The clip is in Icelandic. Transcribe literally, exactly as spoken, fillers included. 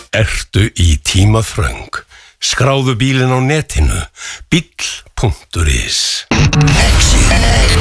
Ertu í tímaþröng? Skráðu bílinn á netinu bíll punktur is.